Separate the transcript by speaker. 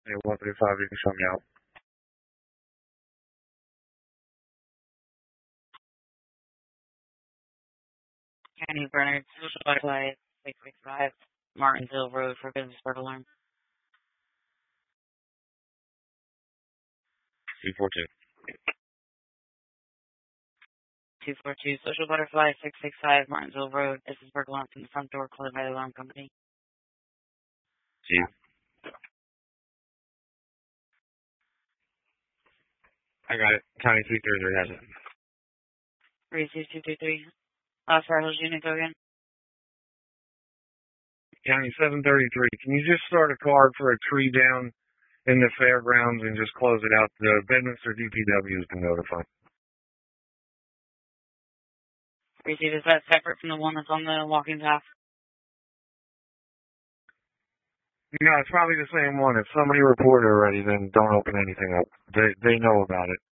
Speaker 1: Hey, 135, you can show me out.
Speaker 2: County Bernard, Social Butterfly, 665, Martinsville Road for Business Park Alarm.
Speaker 1: 242.
Speaker 2: 242, Social Butterfly, 665, Martinsville Road, Business Park Alarm from the front door, closed by the alarm company.
Speaker 1: Chief. I got it. County 333 has it.
Speaker 2: 32233. Farrell's unit, go again.
Speaker 1: County 733, can you just start a card for a tree down in the fairgrounds and just close it out? The Bedminster DPW has been notified.
Speaker 2: Receive, is that separate from the one that's on the walking path?
Speaker 1: No, it's probably the same one. If somebody reported already, then don't open anything up. They know about it.